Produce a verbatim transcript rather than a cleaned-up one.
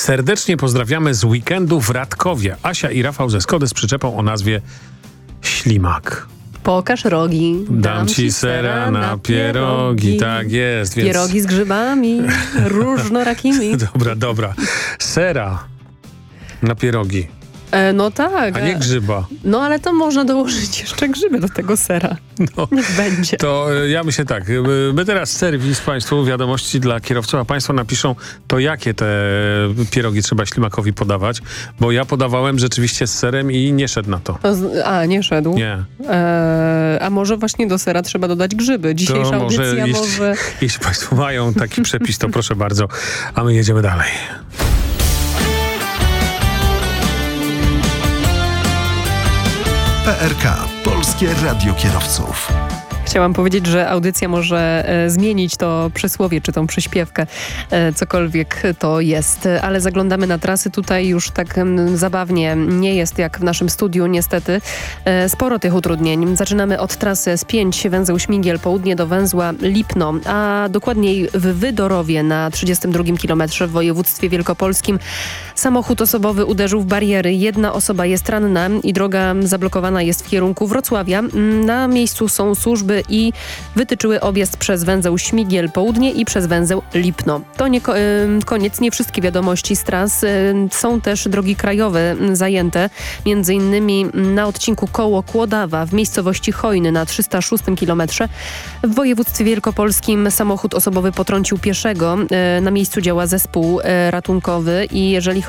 Serdecznie pozdrawiamy z weekendu w Radkowie. Asia i Rafał ze Skody z przyczepą o nazwie Ślimak. Pokaż rogi. Dam, dam ci sera na, na pierogi. pierogi. Tak jest. Więc... Pierogi z grzybami, różnorakimi. Dobra, dobra. Sera na pierogi. E, no tak. A nie grzyba. No ale to można dołożyć jeszcze grzyby do tego sera. No, niech będzie. To ja myślę tak. My teraz serwis Państwu, wiadomości dla kierowców, a Państwo napiszą, to jakie te pierogi trzeba ślimakowi podawać, bo ja podawałem rzeczywiście z serem i nie szedł na to. A, nie szedł? Nie. E, a może właśnie do sera trzeba dodać grzyby? Dzisiejsza to może, audycja jeśli, może... Jeśli Państwo mają taki przepis, to proszę bardzo, a my jedziemy dalej. P R K. Polskie Radio Kierowców. Chciałam powiedzieć, że audycja może e, zmienić to przysłowie, czy tą przyśpiewkę, e, cokolwiek to jest. Ale zaglądamy na trasy. Tutaj już tak m, zabawnie nie jest jak w naszym studiu, niestety. E, sporo tych utrudnień. Zaczynamy od trasy S pięć, węzeł Śmigiel, południe do węzła Lipno, a dokładniej w Wydorowie na trzydziestym drugim kilometrze w województwie wielkopolskim. Samochód osobowy uderzył w bariery. Jedna osoba jest ranna i droga zablokowana jest w kierunku Wrocławia. Na miejscu są służby i wytyczyły objazd przez węzeł Śmigiel Południe i przez węzeł Lipno. To nie ko- koniec, nie wszystkie wiadomości z tras. Są też drogi krajowe zajęte, między innymi na odcinku koło Kłodawa w miejscowości Chojny na trzysta szóstym kilometrze. W województwie wielkopolskim samochód osobowy potrącił pieszego. Na miejscu działa zespół ratunkowy i jeżeli